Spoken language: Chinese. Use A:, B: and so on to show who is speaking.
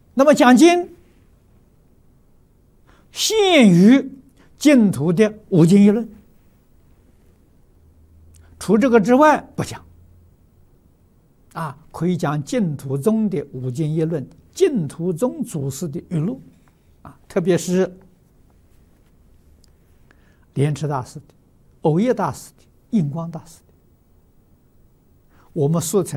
A: 那么讲经限于净土的五经一论，除这个之外不讲。可以讲净土宗的五经一论，净土宗祖师的语录，特别是莲池大师的、藕益大师的、印光大师的，我们速成